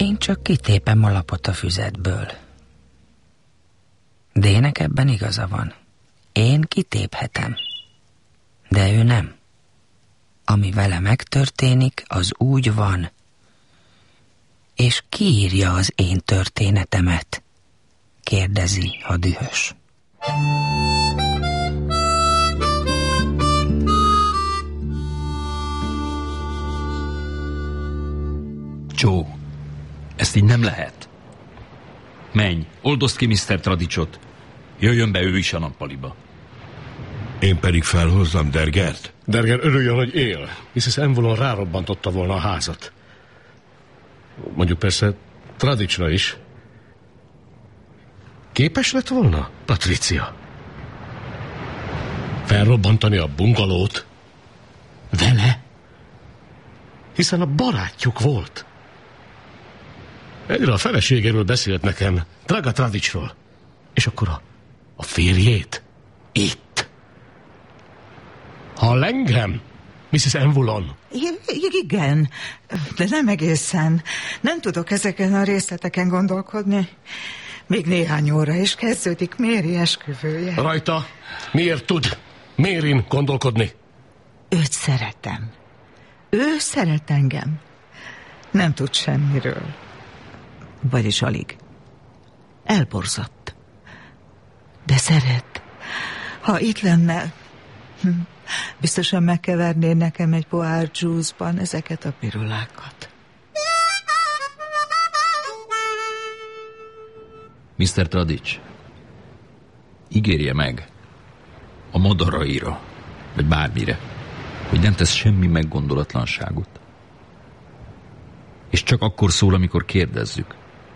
Én csak kitépem a lapot a füzetből. D-nek ebben igaza van. Én kitéphetem. De ő nem. Ami vele megtörténik, az úgy van. És ki írja az én történetemet? Kérdezi a dühös. Joe, ezt így nem lehet. Menj, oldozd ki Mr. Tradicsot. Jöjjön be ő is a nappaliba. Én pedig felhozzam Dergert? Derger örüljön, hogy él. Mrs. Envolon rárobbantotta volna a házat. Mondjuk persze Tradicsra is. Képes lett volna, Patricia? Felrobbantani a bungalót? Vele? Hiszen a barátjuk volt. Egyre a feleségéről beszélt nekem, Draga Tradicsról. És akkor a férjét? Itt. Hall engem, Mrs. Envolon? Igen, de nem egészen. Nem tudok ezeken a részleteken gondolkodni. Még néhány óra is kezdődik Mary esküvője. Rajta? Miért tud Méryn gondolkodni? Őt szeretem. Ő szeret engem. Nem tud semmiről. Vagyis alig. Elborzott. De szeret. Ha itt lenne, biztosan megkeverné nekem egy pohár juice-ban ezeket a pirulákat. Mr. Tradics, ígérje meg a madaraira, vagy bármire, hogy nem tesz semmi meggondolatlanságot. És csak akkor szól, amikor kérdezzük.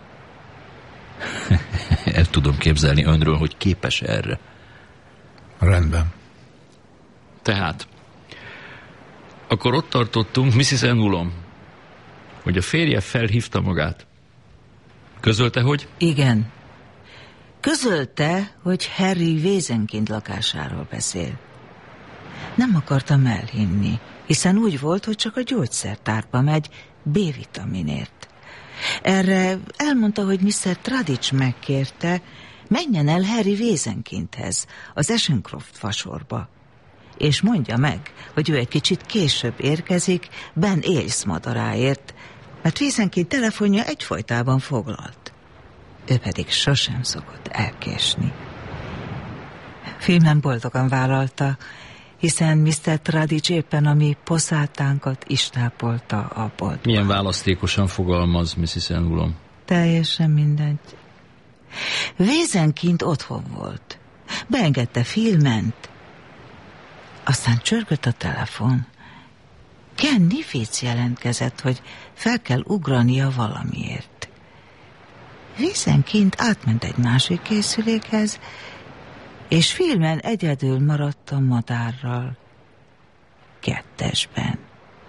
El tudom képzelni önről, hogy képes erre. Rendben. Tehát, akkor ott tartottunk, Mrs. Envolon, hogy a férje felhívta magát. Közölte, hogy? Igen. Közölte, hogy Harry Weezenkind lakásáról beszél. Nem akartam elhinni, hiszen úgy volt, hogy csak a gyógyszertárba megy B-vitaminért. Erre elmondta, hogy Mr. Tradics megkérte, menjen el Harry Weezenkindhez, az Ashcroft fasorba, és mondja meg, hogy ő egy kicsit később érkezik Ben Ailes madaráért, mert Weezenkind telefonja egyfolytában foglalt. Ő pedig sosem szokott elkésni. Filmen boldogan vállalta, hiszen Mr. Tradics éppen a mi poszátánkat is tápolta a boltban. Milyen választékosan fogalmaz, Mrs. Envolon? Teljesen mindegy. Weezenkind otthon volt. Beengedte Filment. Aztán csörgött a telefon. Ken Nifitz jelentkezett, hogy fel kell ugrania valamiért. Weezenkind átment egy másik készülékhez, és Filmen egyedül maradt a madárral, kettesben.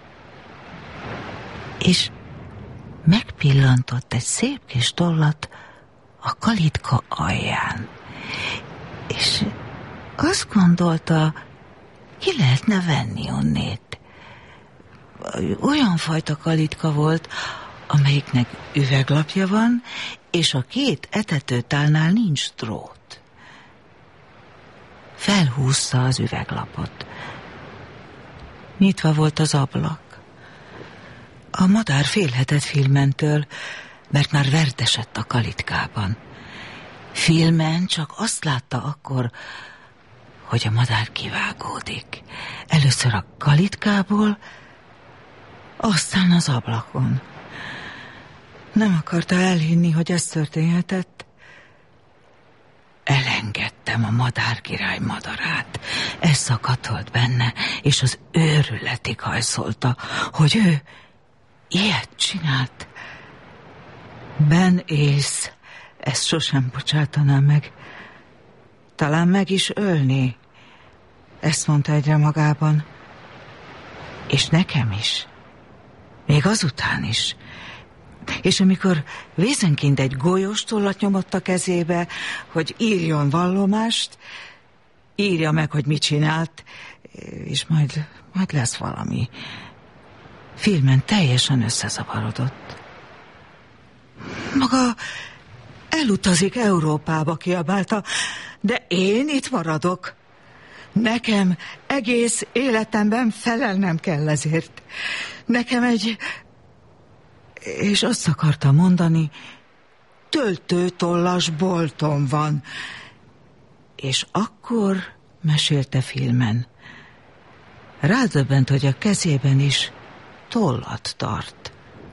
És megpillantott egy szép kis tollat a kalitka alján. És azt gondolta, ki lehetne venni onnét. Olyan fajta kalitka volt, amelyiknek üveglapja van, és a két etetőtálnál nincs drót. Felhúzta az üveglapot. Nyitva volt az ablak. A madár félhetett Filmentől, mert már verdesett a kalitkában. Filmen csak azt látta akkor, hogy a madár kivágódik. Először a kalitkából, aztán az ablakon. Nem akarta elhinni, hogy ez történhetett. Elengedtem a madárkirály madarát. Ez szakatolt benne, és az őrületig hajszolta, hogy ő ilyet csinált. Ben Ailes ezt sosem bocsátaná meg. Talán meg is ölné. Ezt mondta egyre magában. És nekem is. Még azután is. És amikor Weezenkind egy golyós tollat nyomott a kezébe, hogy írjon vallomást, írja meg, hogy mit csinált, és majd lesz valami. Filmen teljesen összezavarodott. Maga elutazik Európába, kiabálta, de én itt maradok. Nekem egész életemben felelnem kell ezért. Nekem egy... És azt akarta mondani, töltőtollas boltom van. És akkor mesélte filmen. Rádöbbent, hogy a kezében is tollat tart.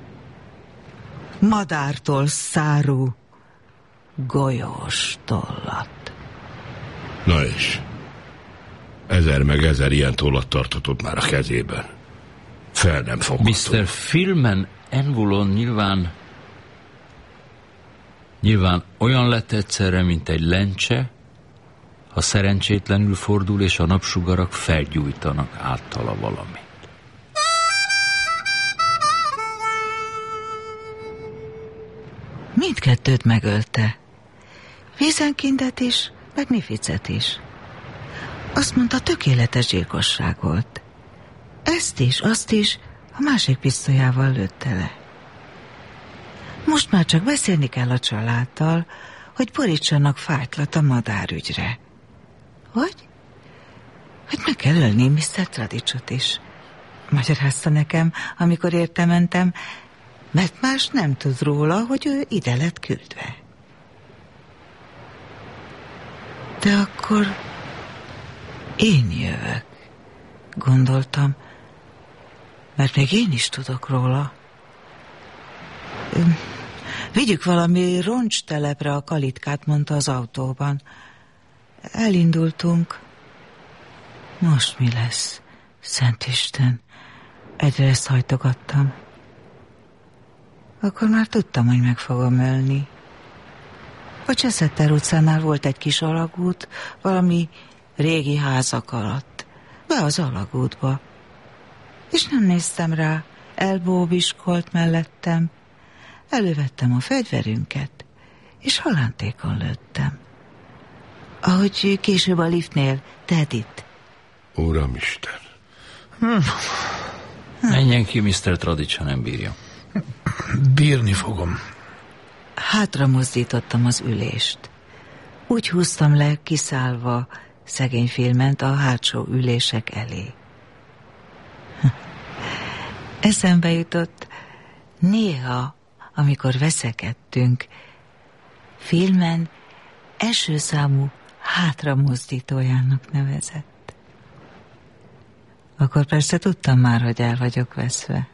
Madártól szárú, golyós tollat. Na és? 1000 meg 1000 ilyen tollat tartatott már a kezében. Fel nem fogható. Mr. Filmen Envulon nyilván olyan lett egyszerre, mint egy lencse, ha szerencsétlenül fordul, és a napsugarak felgyújtanak általa valamit. Mindkettőt megölte. Wiesenkindet is, meg Nificet is. Azt mondta, tökéletes gyilkosság volt. Ezt is, azt is a másik pisztolyával lőtte le. Most már csak beszélni kell a családdal, hogy borítsanak fájtlat a madárügyre. Hogy meg kell ölni Mr. Tradicsot is. Magyarázta nekem, amikor érte mentem, mert más nem tud róla, hogy ő ide lett küldve. De akkor én jövök, gondoltam, mert még én is tudok róla. Vigyük valami roncstelepre a kalitkát, mondta az autóban. Elindultunk. Most mi lesz? Szentisten, egyre ezt hajtogattam. Akkor már tudtam, hogy meg fogom ölni. A Cseszetter utcánál volt egy kis alagút, valami régi házak alatt. Be az alagútba. És nem néztem rá, elbóbiskolt mellettem. Elővettem a fegyverünket, és halántékon lőttem. Ahogy később a liftnél, Tedit. Uramisten. Menjen ki, Mr. Tradics, ha nem bírja. Bírni fogom. Hátra mozdítottam az ülést. Úgy húztam le, kiszállva szegény Filment a hátsó ülések elé. Eszembe jutott, néha, amikor veszekedtünk, Filmen első számú hátra mozdítójának nevezett. Akkor persze tudtam már, hogy el vagyok veszve.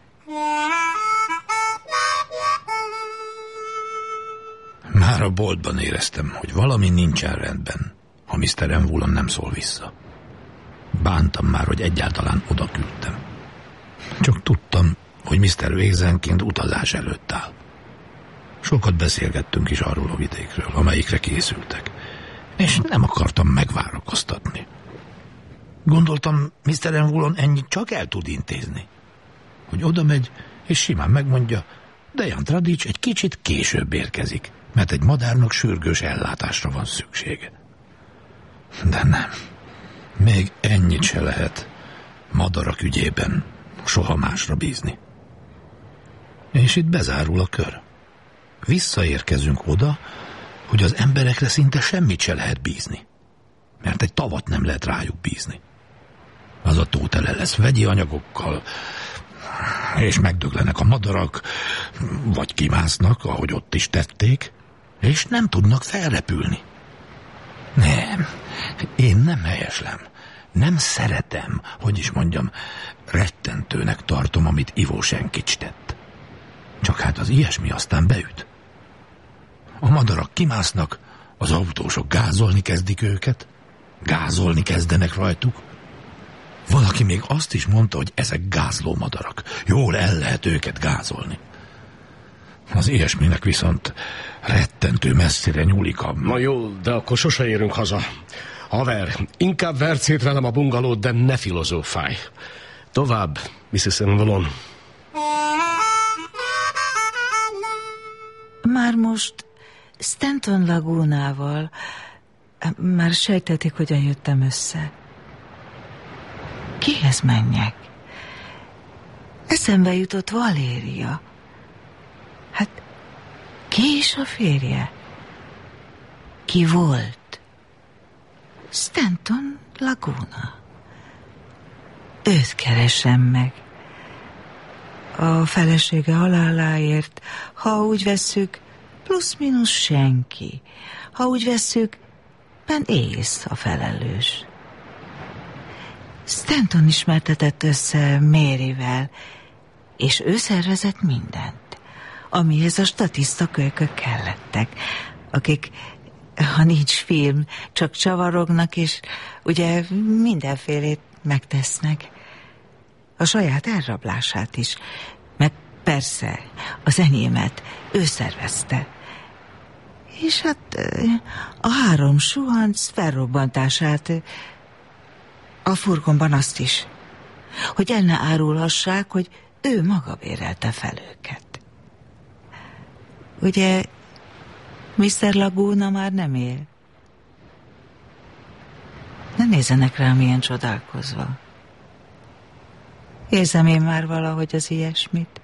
Már a boltban éreztem, hogy valami nincsen rendben, ha Mr. Envulon nem szól vissza. Bántam már, hogy egyáltalán oda küldtem. Csak tudtam, hogy Mr. Wiesenkind utazás előtt áll. Sokat beszélgettünk is arról a vidékről, amelyikre készültek, és nem akartam megvárakoztatni. Gondoltam, Mr. Envulon ennyit csak el tud intézni. Hogy oda megy, és simán megmondja, Dejan Tradics egy kicsit később érkezik, mert egy madárnak sürgős ellátásra van szüksége. De nem. Még ennyit se lehet madarak ügyében soha másra bízni. És itt bezárul a kör. Visszaérkezünk oda, hogy az emberekre szinte semmit se lehet bízni. Mert egy tavat nem lehet rájuk bízni. Az a tó tele lesz vegyi anyagokkal, és megdöglenek a madarak, vagy kimásznak, ahogy ott is tették, és nem tudnak felrepülni. Nem, én nem helyeslem. Nem szeretem, hogy is mondjam, rettentőnek tartom, amit Ivo Senkics tett. Csak hát az ilyesmi aztán beüt. A madarak kimásznak, az autósok gázolni kezdik őket, gázolni kezdenek rajtuk. Valaki még azt is mondta, hogy ezek gázló madarak. Jól el lehet őket gázolni. Az ilyesminek viszont rettentő messzire nyúlik a... Na jó, de akkor sose érünk haza. Haver, inkább verd szét velem a bungalót, de ne filozófálj. Tovább, Mrs. Envulon. Már most Stanton Lagúnával már sejtetik, hogyan jöttem össze. Kihez menjek? Eszembe jutott Valéria. Hát, ki És a férje? Ki volt? Stanton Laguna. Őt keresem meg. A felesége haláláért, ha úgy vesszük, plusz-minusz senki. Ha úgy vesszük, Ben Ace a felelős. Stanton ismertetett össze Maryvel, és ő szervezett mindent, amihez a statiszta kölykök kellettek, akik, ha nincs film, csak csavarognak, és ugye mindenfélét megtesznek. A saját elrablását is, meg persze az enyémet ő szervezte. És hát a 3 suhanc felrobbantását, a furgonban azt is, hogy el ne árulhassák, hogy ő maga bérelte fel őket. Ugye Mr. Laguna már nem él? Ne nézzenek rám ilyen csodálkozva. Érzem én már valahogy az ilyesmit.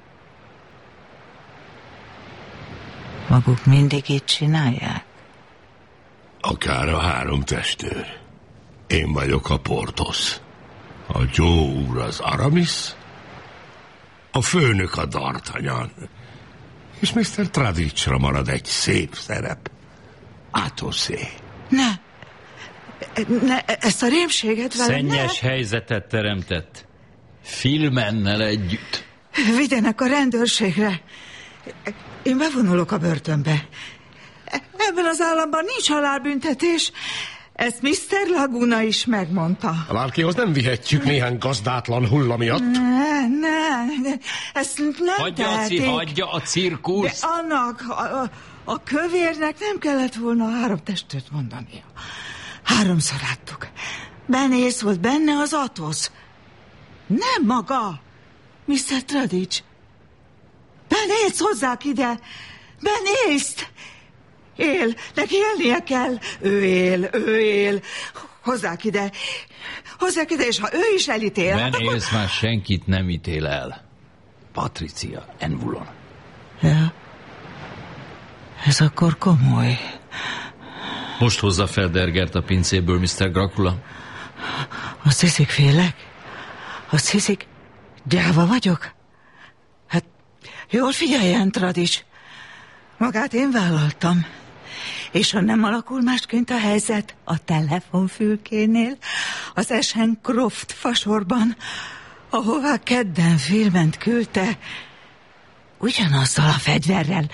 Maguk mindig így csinálják? Akár a 3 testőr. Én vagyok a Porthos. A Joe úr az Aramis. A főnök a D'Artagnan. És Mr. Tradicsra marad egy szép szerep. Athosé. Ne, ezt a rémséget velem Szennyes helyzetet teremtett. Filmennel együtt. Vigyenek a rendőrségre. Én bevonulok a börtönbe. Ebben az államban nincs halálbüntetés. Ezt Mr. Laguna is megmondta. A Lárkéhoz nem vihetjük néhány gazdátlan hulla miatt. Ne, ezt nem tehetik. Hagyja a cirkusz. De annak, a kövérnek nem kellett volna a 3 testőrt mondania. 3-szor láttuk. Ben Ace volt benne, az Athos. Nem maga, Mr. Tradics. Ben Ace hozzák ide. Ben Ace-t. Él, neki élnie kell. Ő él. Hozzák ide, és ha ő is elítél... Ben Ace már senkit nem ítél el. Patricia Envulon. Ja, ez akkor komoly. Most hozza fel Dergert a pincéből, Mr. Dracula. Azt hiszik, félek? Azt hiszik, gyáva vagyok? Hát, jól figyeljen, Tradics. Magát én vállaltam. És ha nem alakul másként a helyzet a telefonfülkénél, az Ashcroft fasorban, ahová kedden filment küldte, ugyanazzal a fegyverrel.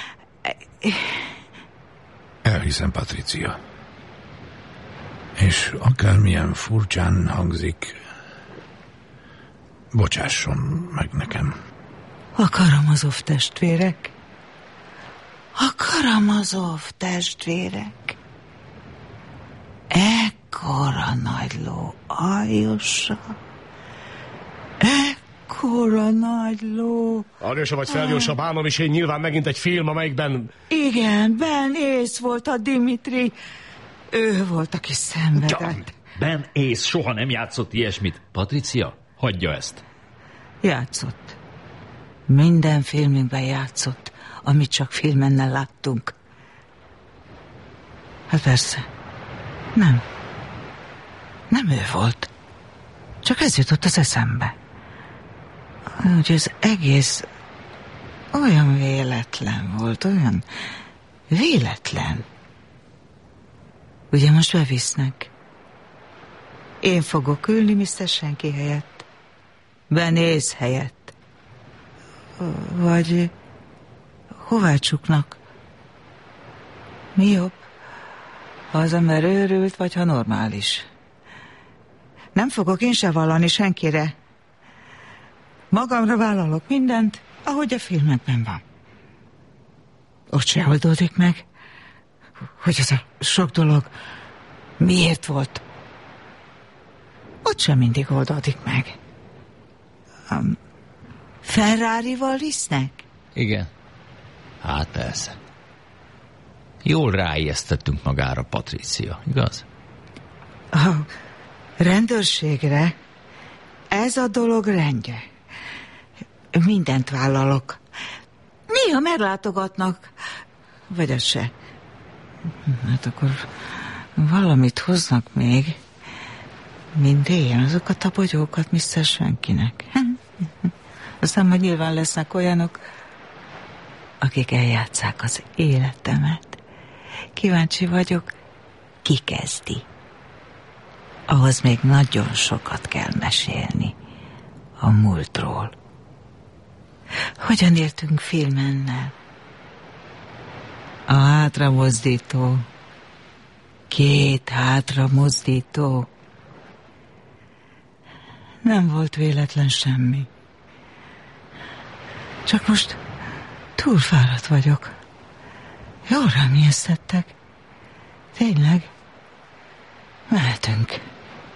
Elhiszem, Patricia. És akármilyen furcsán hangzik, bocsásson meg nekem. A Karamazov testvérek. A Karamazov testvérek. Ekkora nagy ló aljosa. Ekkora nagy ló. Aljosa vagy feljosa, bánom, és én nyilván megint egy film, amelyikben... Igen, Ben Ace volt a Dimitri. Ő volt, aki szenvedett. Ben Ace soha nem játszott ilyesmit. Patricia, hagyja ezt. Játszott. Minden filmünkben játszott, amit csak filmennel láttunk. Hát persze. Nem ő volt. Csak ez jutott az eszembe. Hogy az egész olyan véletlen volt, olyan véletlen. Ugye most bevisznek. Én fogok ülni Mr. Senki helyett. Ben Ace helyett. Vagy hová csuknak? Mi jobb? Ha az ember őrült, vagy ha normális. Nem fogok én se vallani senkire. Magamra vállalok mindent, ahogy a filmekben van. Ott se oldódik meg, hogy ez a sok dolog miért volt. Ott sem mindig oldódik meg. Ferrari-val visznek? Igen. Hát persze. Jól ráijesztettünk magára, Patricia, igaz? A rendőrségre ez a dolog rendje. Mindent vállalok. Néha meglátogatnak, vagy az se? Hát akkor valamit hoznak még. Mindéjjel azokat a bogyókat Mr. Swankynek. Aztán majd nyilván lesznek olyanok, akik eljátszák az életemet. Kíváncsi vagyok, ki kezdi. Ahhoz még nagyon sokat kell mesélni a múltról. Hogyan éltünk Filmennel? A hátramozdító, 2 hátramozdító. Nem volt véletlen semmi. Csak most túl fáradt vagyok. Jól rám ijesztettek. Tényleg? Mehetünk.